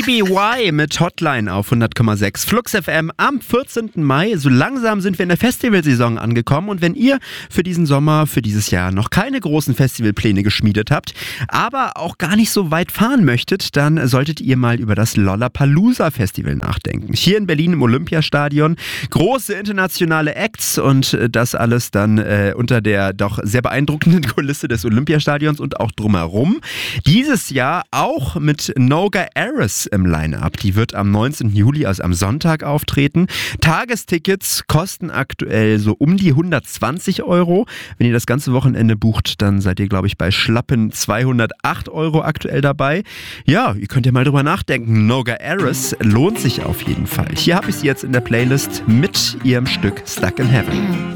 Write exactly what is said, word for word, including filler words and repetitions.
B B Y mit Hotline auf hundert Komma sechs Flux F M am vierzehnten Mai. So langsam sind wir in der Festivalsaison angekommen und wenn ihr für diesen Sommer, für dieses Jahr noch keine großen Festivalpläne geschmiedet habt, aber auch gar nicht so weit fahren möchtet, dann solltet ihr mal über das Lollapalooza Festival nachdenken. Hier in Berlin im Olympiastadion. Große internationale Acts und das alles dann äh, unter der doch sehr beeindruckenden Kulisse des Olympiastadions und auch drumherum. Dieses Jahr auch mit Noga Aris im Line-Up. Die wird am neunzehnten Juli, also am Sonntag, auftreten. Tagestickets kosten aktuell so um die hundertzwanzig Euro. Wenn ihr das ganze Wochenende bucht, dann seid ihr, glaube ich, bei schlappen zweihundertacht Euro aktuell dabei. Ja, ihr könnt ja mal drüber nachdenken. Noga Aris lohnt sich auf jeden Fall. Hier habe ich sie jetzt in der Playlist mit ihrem Stück Stuck in Heaven.